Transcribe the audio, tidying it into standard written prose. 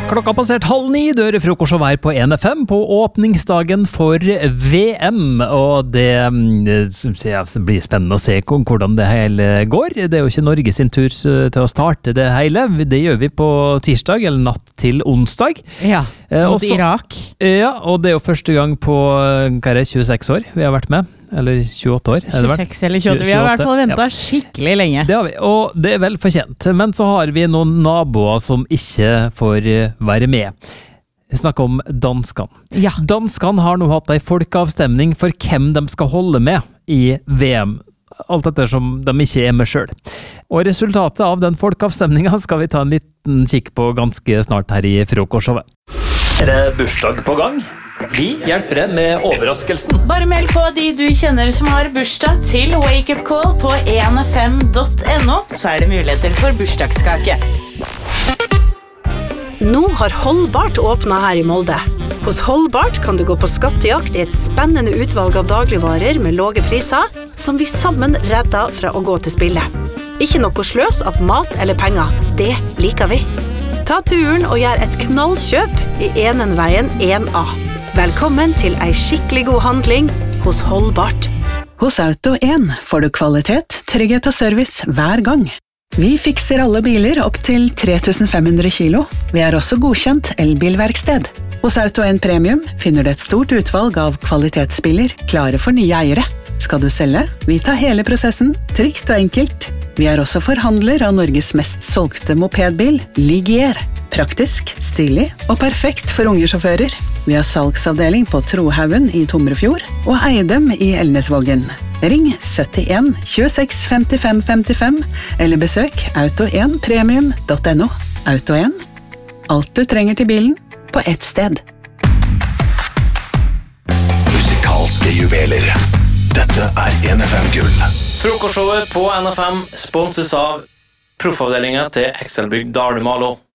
Klokka passert 8:30, du hører frokost og vær på NFM på åpningsdagen for VM, og det synes jeg blir spennende å se hvordan det hele går. Det er jo ikke Norge sin tur til å starte det hele, det gjør vi på tirsdag, eller natt til onsdag. Ja, mot Irak. Ja, og det er jo første gang på, 26 år vi har vært med. Eller 28 år. 26 eller 28. Vi har i hvert fall ventet skikkelig lenge. Det har vi, og det er vel fortjent. Men så har vi noen naboer som ikke får være med. Jeg snakker om danskene. Ja. Danskene har nå hatt en folkeavstemning for hvem de skal holde med i VM. Alt dette som de ikke er med selv. Og resultatet av den folkeavstemningen skal vi ta en liten kikk på ganske snart her i frokostshowet. Er det bursdag på gang? Vi hjelper deg med overraskelsen. Bare meld på de du kjenner som har bursdag til Wake Up Call på enfm.no, så er det muligheter for bursdagskake. Nå har Holdbart åpnet her i Molde. Hos Holdbart kan du gå på skattejakt i et spennende utvalg av dagligvarer med lave priser, som vi sammen redder fra å gå til spille. Ikke noe sløs av mat eller penger. Det liker vi. Ta turen og gjør et knallkjøp i Enenveien 1A. Velkommen til ei skikkelig god handling hos Holdbart. Hos Auto1 får du kvalitet, trygghet og service hver gang. Vi fikser alle biler opp til 3500 kilo. Vi er også godkjent elbilverksted. Hos Auto1 Premium finner du et stort utvalg av kvalitetsbiler klare for nye eiere. Skal du selge? Vi tar hele prosessen, trygt og enkelt. Vi er også forhandler av Norges mest solgte mopedbil, Ligier. Praktisk, stilig og perfekt for unge sjåfører. Vi har salgsavdeling på Trohaugen i Tomrefjord og Eidem i Elnesvågen. Ring 71 26 55 55 eller besøk auto1premium.no. Auto1. Alt du trenger til bilen på ett sted. Musikalske juveler. Dette er NFM Gull. Frokostshowet på NFM sponses av Proffavdelingen til Excelbygg Dalumalo.